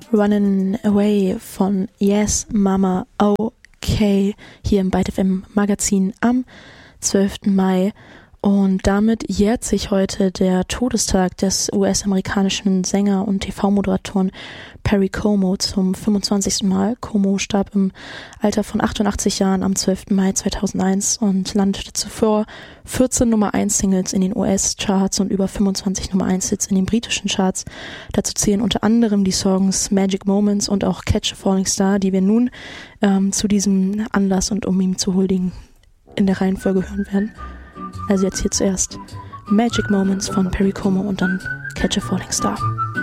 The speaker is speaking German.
Running Away von Yes Mama OK hier im Byte FM Magazin am 12. Mai. Und damit jährt sich heute der Todestag des US-amerikanischen Sänger und TV-Moderatoren Perry Como zum 25. Mal. Como starb im Alter von 88 Jahren am 12. Mai 2001 und landete zuvor 14 Nummer-1-Singles in den US-Charts und über 25 Nummer-1-Hits in den britischen Charts. Dazu zählen unter anderem die Songs Magic Moments und auch Catch a Falling Star, die wir nun zu diesem Anlass und um ihm zu huldigen in der Reihenfolge hören werden. Also jetzt hier zuerst Magic Moments von Perry Como und dann Catch a Falling Star.